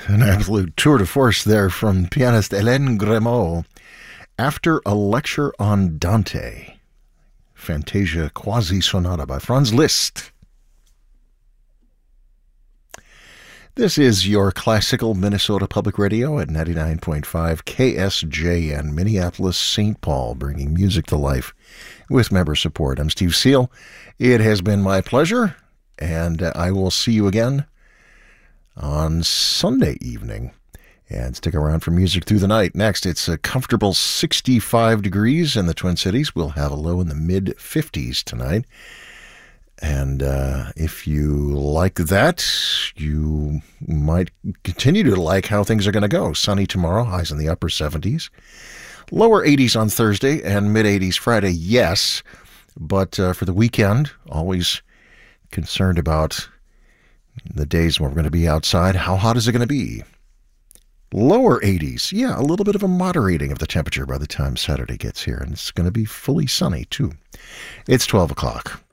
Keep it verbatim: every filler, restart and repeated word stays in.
An absolute tour de force there from pianist Hélène Grimaud. After a lecture on Dante, Fantasia Quasi Sonata by Franz Liszt. This is your classical Minnesota Public Radio at ninety-nine point five K S J N, Minneapolis, Saint Paul, bringing music to life with member support. I'm Steve Seal. It has been my pleasure, and I will see you again on Sunday evening. And stick around for music through the night. Next, it's a comfortable sixty-five degrees in the Twin Cities. We'll have a low in the mid fifties tonight. And uh, if you like that, you might continue to like how things are going to go. Sunny tomorrow, highs in the upper seventies. Lower eighties on Thursday and mid eighties Friday, yes. But uh, for the weekend, always concerned about the days when we're going to be outside. How hot is it going to be? Lower eighties. Yeah, a little bit of a moderating of the temperature by the time Saturday gets here. And it's going to be fully sunny, too. It's twelve o'clock.